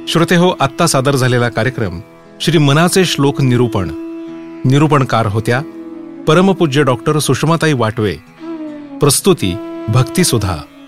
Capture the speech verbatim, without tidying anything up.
श्रोतेहो, आत्ता सादर झालेला कार्यक्रम श्री मनाचे श्लोक निरूपण. निरूपणकार होत्या परमपूज्य डॉक्टर सुषमाताई वाटवे. प्रस्तुती भक्तिसुधा.